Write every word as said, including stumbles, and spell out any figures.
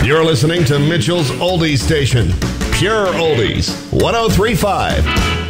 You're listening to Mitchell's Oldies Station. Pure Oldies, one oh three point five.